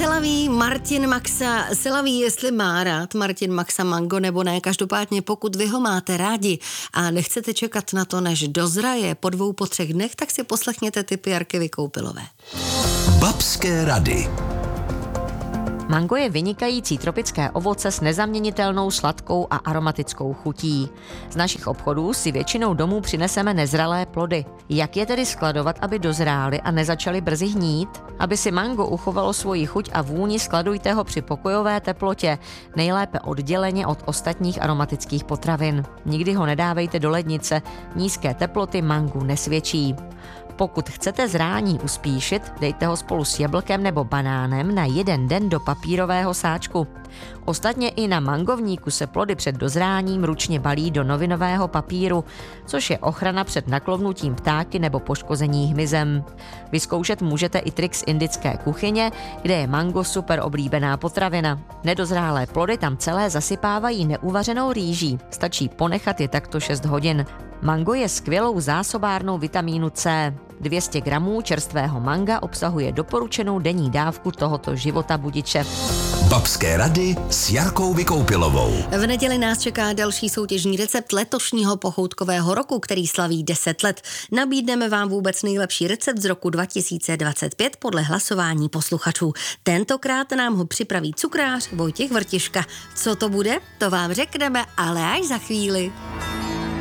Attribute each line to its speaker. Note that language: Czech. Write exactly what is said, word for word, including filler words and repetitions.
Speaker 1: Selaví Martin Maxa. Selaví, jestli má rád Martin Maxa mango nebo ne. Každopádně pokud vy ho máte rádi a nechcete čekat na to, než dozraje po dvou, po třech dnech, tak si poslechněte tipy Jarky Vykoupilové.
Speaker 2: Babské rady.
Speaker 3: Mango je vynikající tropické ovoce s nezaměnitelnou sladkou a aromatickou chutí. Z našich obchodů si většinou domů přineseme nezralé plody. Jak je tedy skladovat, aby dozrály a nezačaly brzy hnít? Aby si mango uchovalo svoji chuť a vůni, skladujte ho při pokojové teplotě, nejlépe odděleně od ostatních aromatických potravin. Nikdy ho nedávejte do lednice, nízké teploty mangu nesvědčí. Pokud chcete zrání uspíšit, dejte ho spolu s jablkem nebo banánem na jeden den do papírového sáčku. Ostatně i na mangovníku se plody před dozráním ručně balí do novinového papíru, což je ochrana před naklovnutím ptáky nebo poškození hmyzem. Vyzkoušet můžete i trik z indické kuchyně, kde je mango super oblíbená potravina. Nedozrálé plody tam celé zasypávají neuvařenou rýží, stačí ponechat je takto šest hodin. Mango je skvělou zásobárnou vitamínu C. dvě stě gramů čerstvého manga obsahuje doporučenou denní dávku tohoto života budiče.
Speaker 2: Babské rady s Jarkou Vykoupilovou.
Speaker 1: V neděli nás čeká další soutěžní recept letošního pochoutkového roku, který slaví deset let. Nabídneme vám vůbec nejlepší recept z roku dva tisíce dvacet pět podle hlasování posluchačů. Tentokrát nám ho připraví cukrář Vojtěch Vrtiška. Co to bude? To vám řekneme, ale až za chvíli.